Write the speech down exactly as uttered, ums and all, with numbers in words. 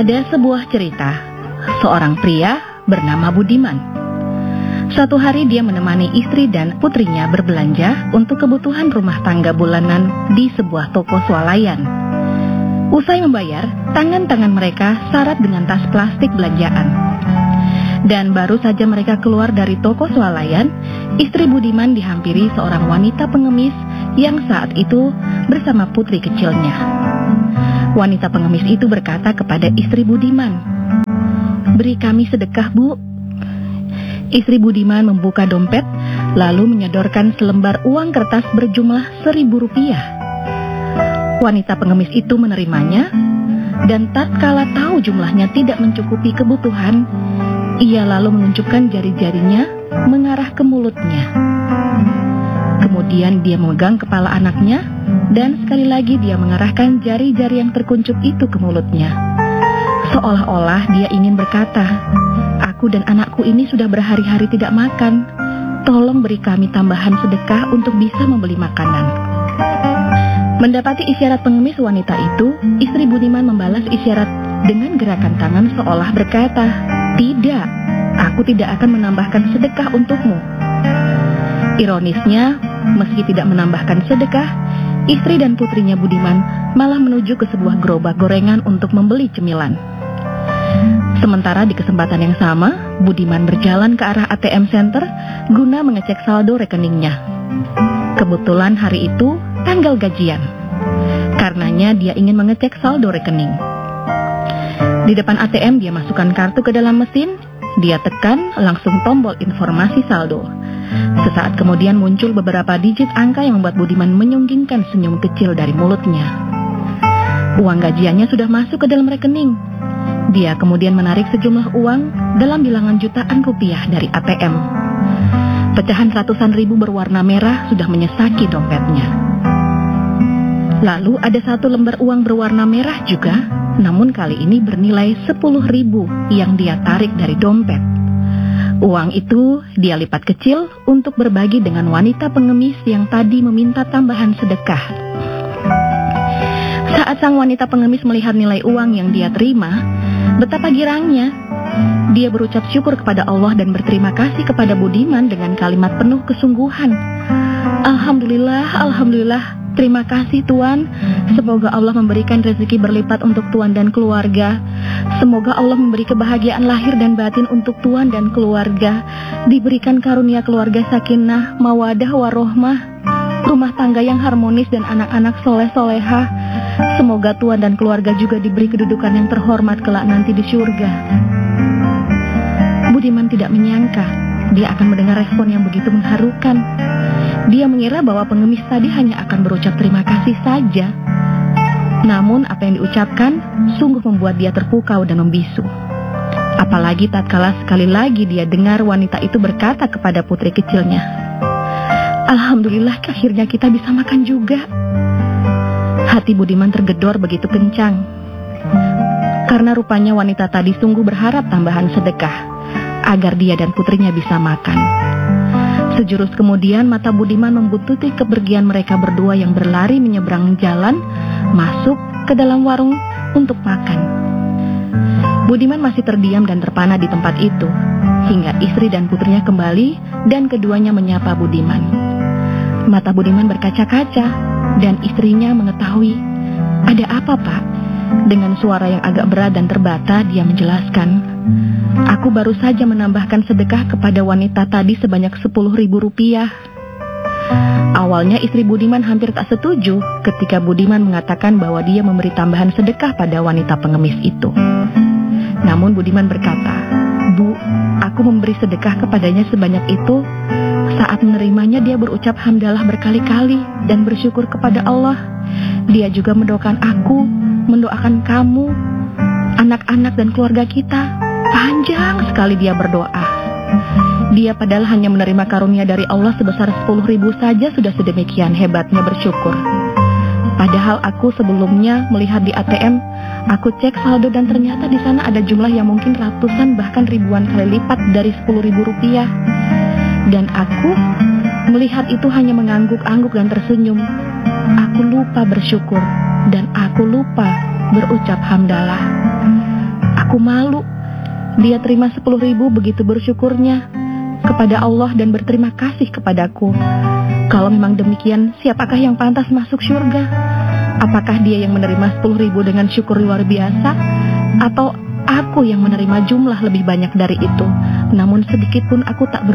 Ada sebuah cerita, seorang pria bernama Budiman. Suatu hari dia menemani istri dan putrinya berbelanja untuk kebutuhan rumah tangga bulanan di sebuah toko swalayan. Usai membayar, tangan-tangan mereka syarat dengan tas plastik belanjaan. Dan baru saja mereka keluar dari toko swalayan, istri Budiman dihampiri seorang wanita pengemis yang saat itu bersama putri kecilnya. Wanita pengemis itu berkata kepada istri Budiman, "Beri kami sedekah, Bu." Istri Budiman membuka dompet, lalu menyodorkan selembar uang kertas berjumlah seribu rupiah. Wanita pengemis itu menerimanya, dan tatkala tahu jumlahnya tidak mencukupi kebutuhan, ia lalu menunjukkan jari-jarinya mengarah ke mulutnya. Kemudian dia memegang kepala anaknya, dan sekali lagi dia mengarahkan jari-jari yang terkuncup itu ke mulutnya. Seolah-olah dia ingin berkata, "Aku dan anakku ini sudah berhari-hari tidak makan. Tolong beri kami tambahan sedekah untuk bisa membeli makanan." Mendapati isyarat pengemis wanita itu, istri Budiman membalas isyarat dengan gerakan tangan seolah berkata, "Tidak, aku tidak akan menambahkan sedekah untukmu." Ironisnya, meski tidak menambahkan sedekah, istri dan putrinya Budiman malah menuju ke sebuah gerobak gorengan untuk membeli cemilan. Sementara di kesempatan yang sama, Budiman berjalan ke arah A T M Center guna mengecek saldo rekeningnya. Kebetulan hari itu tanggal gajian. Karenanya dia ingin mengecek saldo rekening. Di depan A T M dia masukkan kartu ke dalam mesin, dia tekan langsung tombol informasi saldo. Sesaat kemudian muncul beberapa digit angka yang membuat Budiman menyunggingkan senyum kecil dari mulutnya. Uang gajiannya sudah masuk ke dalam rekening. Dia kemudian menarik sejumlah uang dalam bilangan jutaan rupiah dari A T M. Pecahan ratusan ribu berwarna merah sudah menyesaki dompetnya. Lalu ada satu lembar uang berwarna merah juga, namun kali ini bernilai sepuluh ribu yang dia tarik dari dompet. Uang itu dia lipat kecil untuk berbagi dengan wanita pengemis yang tadi meminta tambahan sedekah. Saat sang wanita pengemis melihat nilai uang yang dia terima, betapa girangnya. Dia berucap syukur kepada Allah dan berterima kasih kepada Budiman dengan kalimat penuh kesungguhan. "Alhamdulillah, Alhamdulillah, terima kasih Tuan. Semoga Allah memberikan rezeki berlipat untuk Tuan dan keluarga. Semoga Allah memberi kebahagiaan lahir dan batin untuk Tuan dan keluarga. Diberikan karunia keluarga sakinah, mawadah, warohmah, rumah tangga yang harmonis dan anak-anak soleh-soleha. Semoga Tuan dan keluarga juga diberi kedudukan yang terhormat kelak nanti di surga." Budiman tidak menyangka dia akan mendengar respon yang begitu mengharukan. Dia mengira bahwa pengemis tadi hanya akan berucap terima kasih saja. Namun apa yang diucapkan sungguh membuat dia terpukau dan membisu. Apalagi tatkala sekali lagi dia dengar wanita itu berkata kepada putri kecilnya, "Alhamdulillah akhirnya kita bisa makan juga." Hati Budiman tergedor begitu kencang. Karena rupanya wanita tadi sungguh berharap tambahan sedekah agar dia dan putrinya bisa makan. Sejurus kemudian mata Budiman membuntuti kepergian mereka berdua yang berlari menyeberang jalan masuk ke dalam warung untuk makan. Budiman masih terdiam dan terpana di tempat itu hingga istri dan putrinya kembali dan keduanya menyapa Budiman. Mata Budiman berkaca-kaca dan istrinya mengetahui. "Ada apa, Pak?" Dengan suara yang agak berat dan terbata dia menjelaskan, "Aku baru saja menambahkan sedekah kepada wanita tadi sebanyak sepuluh ribu rupiah." Awalnya istri Budiman hampir tak setuju ketika Budiman mengatakan bahwa dia memberi tambahan sedekah pada wanita pengemis itu. Namun Budiman berkata, "Bu, aku memberi sedekah kepadanya sebanyak itu. Saat menerimanya dia berucap hamdalah berkali-kali dan bersyukur kepada Allah. Dia juga mendoakan aku, mendoakan kamu, anak-anak dan keluarga kita. Panjang sekali dia berdoa. Dia padahal hanya menerima karunia dari Allah sebesar sepuluh ribu saja sudah sedemikian hebatnya bersyukur. Padahal aku sebelumnya melihat di A T M, aku cek saldo dan ternyata di sana ada jumlah yang mungkin ratusan bahkan ribuan kali lipat dari sepuluh ribu rupiah. Dan aku melihat itu hanya mengangguk-angguk dan tersenyum. Aku lupa bersyukur dan aku lupa berucap hamdalah." Aku malu. Dia terima sepuluh ribu begitu bersyukurnya kepada Allah dan berterima kasih kepadaku. Kalau memang demikian, siapakah yang pantas masuk surga? Apakah dia yang menerima sepuluh ribu dengan syukur luar biasa, atau aku yang menerima jumlah lebih banyak dari itu, namun sedikit pun aku tak